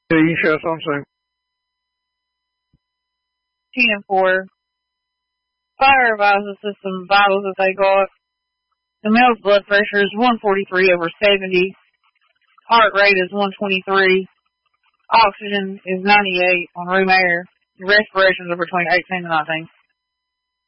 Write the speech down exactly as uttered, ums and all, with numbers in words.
Yeah, you share something. ten four. Fire advisor system vitals that they got. The male's blood pressure is one forty-three over seventy. Heart rate is one twenty-three. Oxygen is ninety-eight on room air. The respirations are between eighteen and nineteen.